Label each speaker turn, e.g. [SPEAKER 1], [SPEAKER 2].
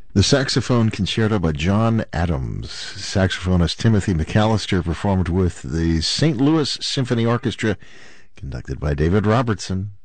[SPEAKER 1] The Saxophone Concerto by John Adams. Saxophonist Timothy McAllister performed with the St. Louis Symphony Orchestra, conducted by David Robertson.